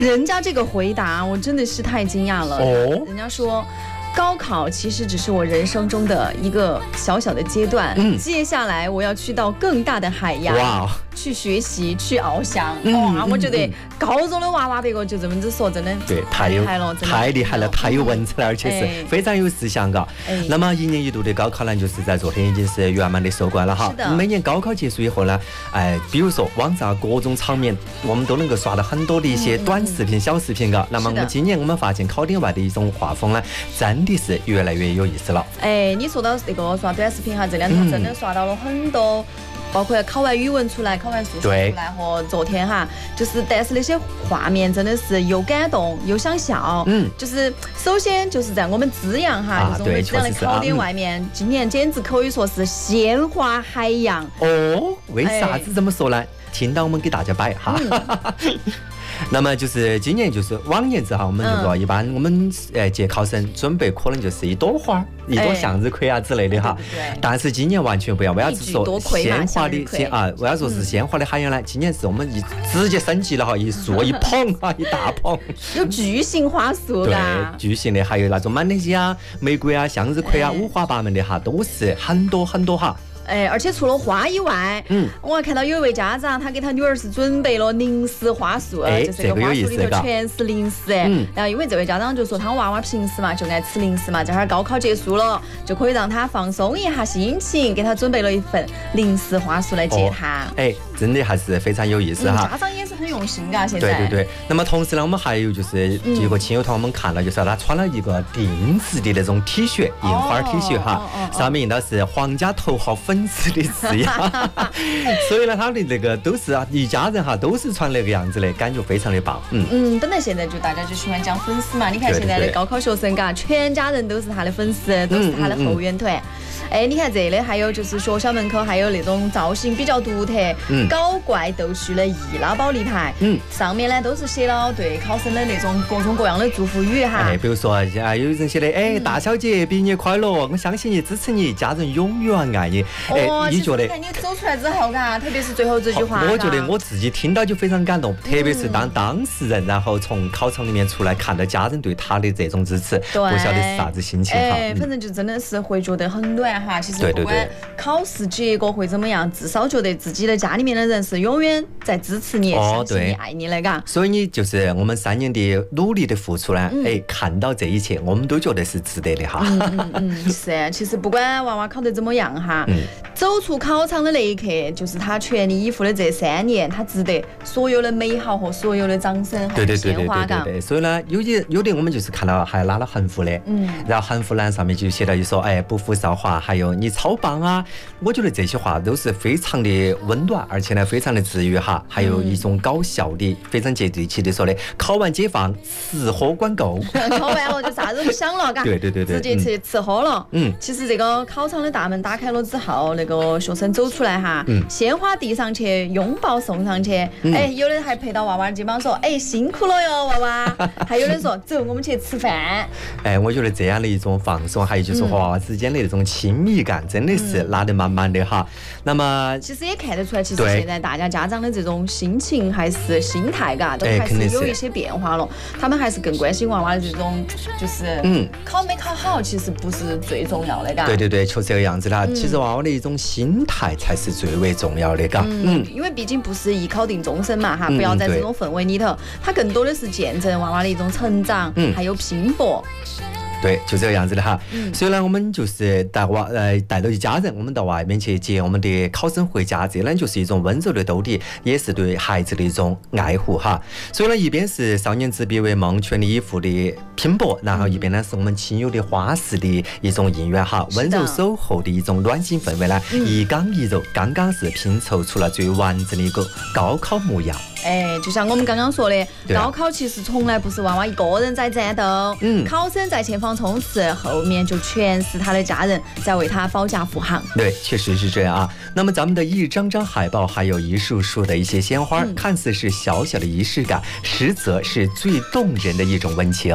人家这个回答我真的是太惊讶了。人家说高考其实只是我人生中的一个小小的阶段，接下来我要去到更大的海洋，去学习，去翱翔。我觉得高中的娃娃别个就这么子说，真的对，太厉害了，太有文采了，而且是非常有思想嘎。那么一年一度的高考呢，就是在昨天已经是圆满的收官了哈。每年高考结束以后呢，比如说网上各种场面，我们都能够刷到很多的一些短视频、小视频嘎。那么我们今年我们发现考点外的一种画风呢，真的是越来越有意思了。 你说到这个刷短视频哈，这两天真的刷到了很多。包括考完语文出来，考完数学出来，和昨天哈，就是但是那些画面真的是又感动又想笑。就是首先就是在我们资阳哈，就是我们资阳的考点外面，今年简直可以说是鲜花海洋。 为啥子这么说呢？听到我们给大家摆哈。那么就是今年就是往年子哈，我们就说一般我们接考生准备可能就是一朵花、一朵向日葵啊之类的哈。但是今年完全不一样，为啥子说鲜花的为啥说是鲜花的海洋呢？今年是我们直接升级了哈，一束一捧哈，一大捧， 有巨型花束对，巨型的，还有那种满天星啊、玫瑰啊、向日葵啊，五花八门的哈，都是很多很多哈。 而且除了花以外，我还看到有一位家长，他给他女儿是准备了零食花束，就是这个花束里头全是零食。然后因为这位家长就说，他娃娃平时嘛就爱吃零食嘛，这会儿高考结束了，就可以让他放松一下心情，给他准备了一份零食花束来接他。 真的还是非常有意思哈。 家长也是很用心噶，现在。 对。那么同时呢，我们还有就是有个亲友团，我们看到就是他穿了一个定制的那种 T 恤，印花 T 恤哈，上面印的是皇家头号粉丝的字样。所以呢，他的那个都是一家人哈，都是穿那个样子的，感觉非常的棒。 本来现在就大家就喜欢讲粉丝嘛，你看现在的高考学生嘎，全家人都是他的粉丝，都是他的后援团。你看这里还有就是学校门口还有那种造型比较独特、搞怪逗趣的易拉宝立牌，上面呢都是写了对考生的那种各种各样的祝福语哈。 比如说有人写的大小姐毕业快乐，我相信你，支持你，家人永远爱你。 你觉得？你走出来之后嘎，特别是最后这句话， 我觉得我自己听到就非常感动，特别是当事人然后从考场里面出来，看到家人对他的这种支持，不晓得是啥子心情哈。 反正就真的是会觉得很暖哈。其实不管考试结果会怎么样，至少觉得自己的家里面的人是永远在支持你、相信你、爱你的嘎。 所以你就是我们3年的努力的付出呢，看到这一切，我们都觉得是值得的哈。 是，其实不管娃娃考得怎么样哈，走出考场的那一刻，就是他全力以赴的这3年，他值得所有的美好和所有的掌声和鲜花嘎。 对。所以呢，有的我们就是看到还拉了横幅的，然后横幅栏上面就写了一说，不负韶华，还有你超棒啊！我觉得这些话都是非常的温暖，而且呢非常的治愈哈。还有一种搞笑的，非常接地气的说的，考完解放，吃喝管够。 考完了就啥子都不想了，嘎。 对。 直接去吃喝了。其实这个考场的大门打开了之后，那个学生走出来哈，鲜花递上去，拥抱送上去。有的还拍到娃娃的肩膀说，辛苦了哟，娃娃。还有人说，走，我们去吃饭。 我觉得这样的一种放松，还有就是和娃娃之间的那种亲密感，真的是拉得满满的哈。那么其实也看得出来，其实现在大家家长的这种心情还是心态嘎，都还是有一些变化了。他们还是更关心娃娃的这种，就是考没考好，其实不是最重要的嘎。 对，确实这个样子的。其实娃娃的一种心态才是最为重要的嘎。 因为毕竟不是一考定终身嘛哈，不要在这种氛围里头，它更多的是见证娃娃的一种成长，还有拼搏。 对，就这个样子的哈。所以呢，我们就是带着一家人，我们到外面去接我们的考生回家，这呢就是一种温柔的兜底，也是对孩子的一种爱护哈。所以呢，一边是少年执笔为梦，全力以赴的拼搏，然后一边呢是我们亲友的花式的一种应援哈，温柔守候的一种暖心氛围呢，一刚一柔，刚刚是拼凑出了最完整的一个高考模样。 就像我们刚刚说的，高考其实从来不是娃娃一个人在战斗，考生在前方冲刺，后面就全是他的家人在为他保驾护航。 对，确实是这样啊。那么咱们的一张张海报，还有一束束的一些鲜花，看似是小小的仪式感，实则是最动人的一种温情。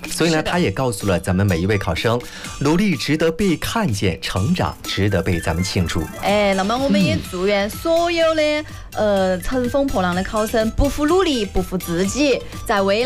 所以呢，他也告诉了咱们每一位考生，努力值得被看见，成长值得被咱们庆祝。 那么我们也祝愿所有的乘风破浪的考生不负努力，不负自己，在未来